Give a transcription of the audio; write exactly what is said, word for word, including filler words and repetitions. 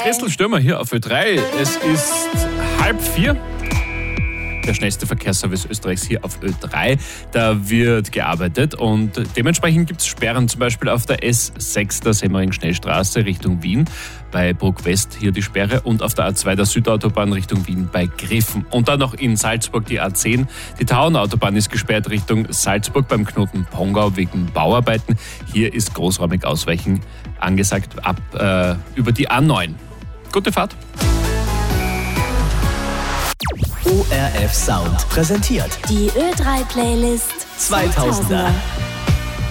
Christel Stürmer hier auf Ö drei. Es ist halb vier. Der schnellste Verkehrsservice Österreichs hier auf Ö drei. Da wird gearbeitet und dementsprechend gibt es Sperren, zum Beispiel auf der S sechs der Semmering-Schnellstraße Richtung Wien, bei Bruck West hier die Sperre, und auf der A zwei der Südautobahn Richtung Wien bei Griffen. Und dann noch in Salzburg die A zehn. Die Tauernautobahn ist gesperrt Richtung Salzburg beim Knoten Pongau wegen Bauarbeiten. Hier ist großräumig Ausweichen angesagt ab äh, über die A neun. Gute Fahrt. O R F Sound präsentiert Die Ö drei Playlist zweitausender.